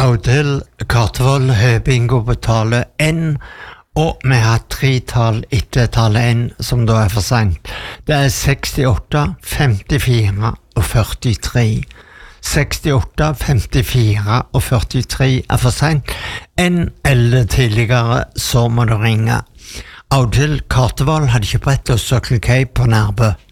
Audhild Kartevold har bingo på tallet N, og vi har 3 tall etter tallet N, som da for sent. Det 68, 54 og 43. 68, 54 og 43 for sent. N eller tidligere, så må du ringe. Audhild Kartevold hadde ikke brett å Circle K på Nærbø.